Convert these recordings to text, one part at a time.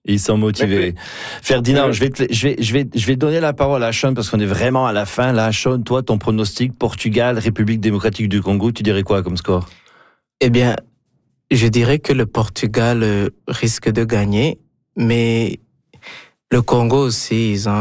Ils sont motivés. Merci. Ferdinand, je vais donner la parole à Sean parce qu'on est vraiment à la fin. Là, Sean, toi, ton pronostic, Portugal, République démocratique du Congo, tu dirais quoi comme score? Eh bien, je dirais que le Portugal risque de gagner, mais le Congo aussi, ils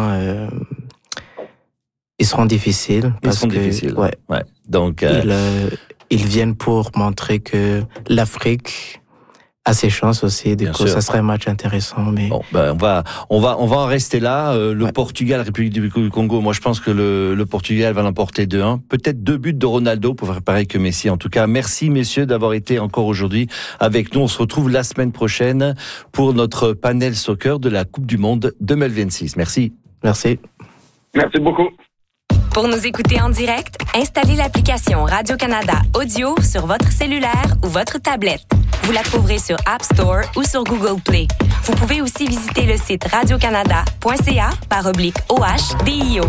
seront difficiles. Difficiles. Ouais. Donc, ils viennent pour montrer que l'Afrique a ses chances aussi. Du coup, ça serait un match intéressant. Mais bon, on va en rester là. Le Portugal, République du Congo. Moi, je pense que le Portugal va l'emporter 2-1. Peut-être 2 buts de Ronaldo pour faire pareil que Messi. En tout cas, merci messieurs d'avoir été encore aujourd'hui avec nous. On se retrouve la semaine prochaine pour notre panel soccer de la Coupe du Monde 2026. Merci. Merci. Merci beaucoup. Pour nous écouter en direct, installez l'application Radio-Canada Audio sur votre cellulaire ou votre tablette. Vous la trouverez sur App Store ou sur Google Play. Vous pouvez aussi visiter le site radiocanada.ca/OHDIO.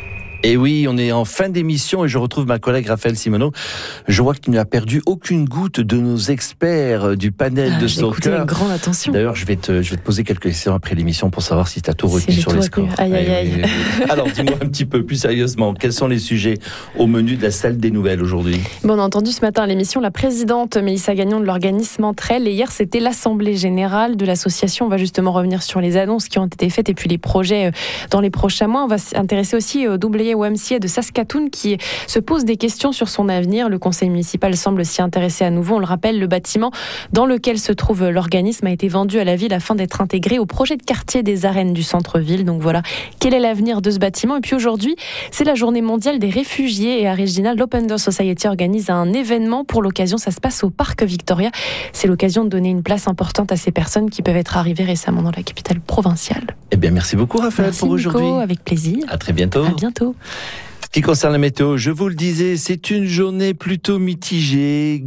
Et oui, on est en fin d'émission et je retrouve ma collègue Raphaël Simoneau. Je vois que tu n'as perdu aucune goutte de nos experts du panel de soccer. Écouté avec grande attention. D'ailleurs, je vais te poser quelques questions après l'émission pour savoir si tu as tout retenu sur les scores. Aïe. Alors, dis-moi un petit peu plus sérieusement, quels sont les sujets au menu de la salle des nouvelles aujourd'hui? Bon, on a entendu ce matin à l'émission la présidente Mélissa Gagnon de l'organisme Entre Elles. Et hier, c'était l'assemblée générale de l'association. On va justement revenir sur les annonces qui ont été faites et puis les projets dans les prochains mois. On va s'intéresser aussi au YMCA de Saskatoon qui se pose des questions sur son avenir. Le conseil municipal semble s'y intéresser à nouveau. On le rappelle, le bâtiment dans lequel se trouve l'organisme a été vendu à la ville afin d'être intégré au projet de quartier des arènes du centre-ville. Donc voilà, quel est l'avenir de ce bâtiment? Et puis aujourd'hui, c'est la journée mondiale des réfugiés et à Regina, l'Open Door Society organise un événement pour l'occasion. Ça se passe au Parc Victoria. C'est l'occasion de donner une place importante à ces personnes qui peuvent être arrivées récemment dans la capitale provinciale. Eh bien, merci beaucoup Raphaël pour aujourd'hui. Nico, avec plaisir. À très bientôt. À bientôt. Ce qui concerne la météo, je vous le disais, c'est une journée plutôt mitigée,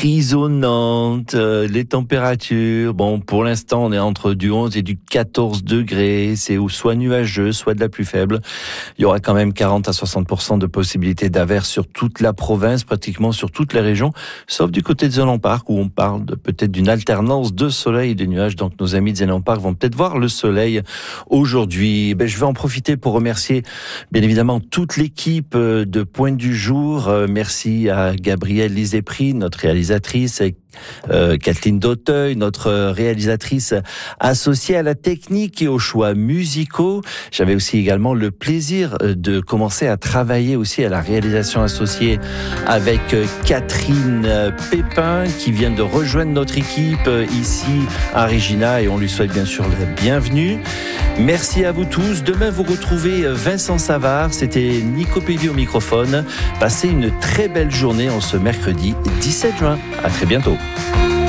grisonnante. Les températures, bon, pour l'instant, on est entre du 11 et du 14 degrés. C'est soit nuageux, soit de la plus faible. Il y aura quand même 40 à 60% de possibilités d'averses sur toute la province, pratiquement sur toutes les régions, sauf du côté de Zéland Park, où on parle peut-être d'une alternance de soleil et de nuages. Donc, nos amis de Zéland Park vont peut-être voir le soleil aujourd'hui. Je vais en profiter pour remercier, bien évidemment, toute l'équipe de Pointe du Jour. Merci à Gabrielle Lisépris, notre réalisatrice, Kathleen Dauteuil, notre réalisatrice associée à la technique et aux choix musicaux. J'avais aussi également le plaisir de commencer à travailler aussi à la réalisation associée avec Catherine Pépin qui vient de rejoindre notre équipe ici à Regina et on lui souhaite bien sûr la bienvenue. Merci à vous tous. Demain vous retrouvez Vincent Savard, c'était Nico Pédy au microphone. Passez une très belle journée en ce mercredi 17 juin. À très bientôt.